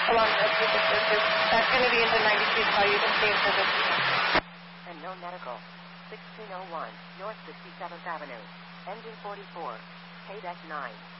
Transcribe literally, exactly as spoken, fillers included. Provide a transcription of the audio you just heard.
along the Pacific Coast. That's going to be into ninety-two, so you can stay in service. And no medical. sixteen oh one North sixty-seventh Avenue. Engine forty-four. K-nine.